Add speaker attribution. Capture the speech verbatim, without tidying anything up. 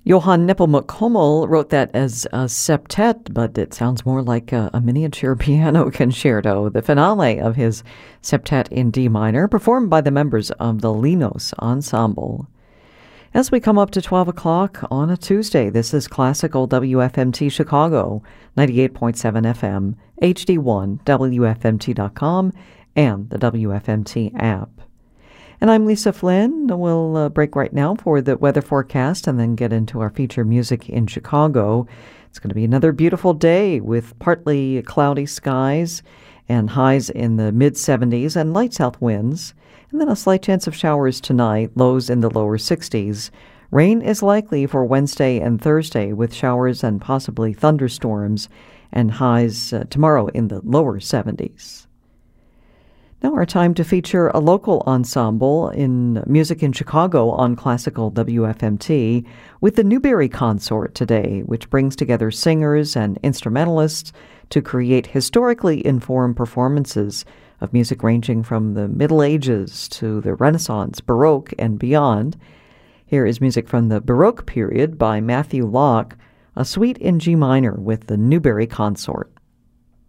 Speaker 1: Johann Nepomuk Hummel wrote that as a septet, but it sounds more like a, a miniature piano concerto, the finale of his septet in D minor, performed by the members of the Linos Ensemble. As we come up to twelve o'clock on a Tuesday, this is Classical W F M T Chicago, ninety-eight point seven F M, H D one, W F M T dot com, and the W F M T app. And I'm Lisa Flynn. We'll uh, break right now for the weather forecast and then get into our feature music in Chicago. It's going to be another beautiful day with partly cloudy skies and highs in the mid seventies and light south winds. And then a slight chance of showers tonight, lows in the lower sixties. Rain is likely for Wednesday and Thursday with showers and possibly thunderstorms and highs uh, tomorrow in the lower seventies. Now our time to feature a local ensemble in music in Chicago on Classical W F M T with the Newberry Consort today, which brings together singers and instrumentalists to create historically informed performances of music ranging from the Middle Ages to the Renaissance, Baroque, and beyond. Here is music from the Baroque period by Matthew Locke, a suite in G minor with the Newberry Consort.